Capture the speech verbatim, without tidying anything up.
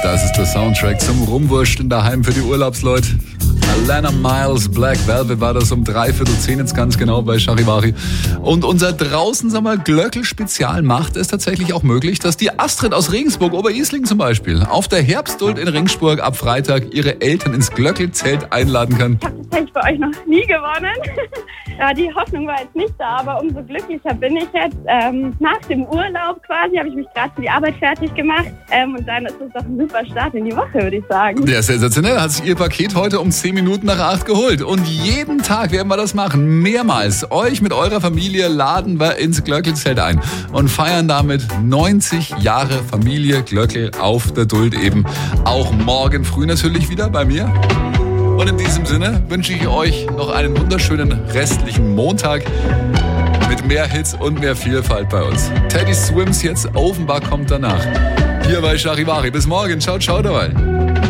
Das ist der Soundtrack zum Rumwurschteln daheim für die Urlaubsleute. Alana Miles, Black Velvet war das um dreiviertel zehn jetzt ganz genau bei Charivari. Und unser draußen, sag mal, Glöckl-Spezial macht es tatsächlich auch möglich, dass die Astrid aus Regensburg, Oberisling zum Beispiel, auf der Herbstduld in Regensburg ab Freitag ihre Eltern ins Glöckl-Zelt einladen kann. Ich habe tatsächlich bei euch noch nie gewonnen. Ja, die Hoffnung war jetzt nicht da, aber umso glücklicher bin ich jetzt. Ähm, nach dem Urlaub quasi habe ich mich gerade für die Arbeit fertig gemacht. Ähm, und dann ist es doch ein super Start in die Woche, würde ich sagen. Ja, sensationell. Hat sich ihr Paket heute um zehn Minuten nach acht geholt. Und jeden Tag werden wir das machen. Mehrmals. Euch mit eurer Familie laden wir ins Glöckl-Zelt ein und feiern damit neunzig Jahre Familie Glöckl auf der Duld eben. Auch morgen früh natürlich wieder bei mir. Und in diesem Sinne wünsche ich euch noch einen wunderschönen restlichen Montag mit mehr Hits und mehr Vielfalt bei uns. Teddy Swims jetzt, Offenbach kommt danach. Hier bei Charivari. Bis morgen. Ciao, ciao dabei.